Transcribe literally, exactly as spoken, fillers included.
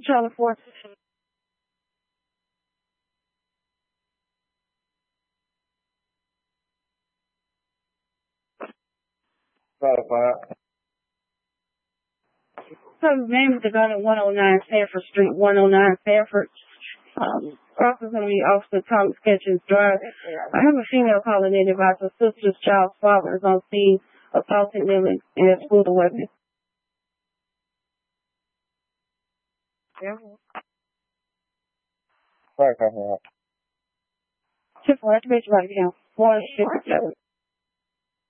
Charlie four. Charlie five. So the name of the gun at one oh nine Sanford Street, one oh nine Sanford. Um, also going to be Officer Thomas Sketchins Drive. I have a female calling in about her sister's child's father is on scene, assaulting them and has pulled a weapon. Yeah. Sorry, come here. Just wanted to make sure I can. One, six, seven.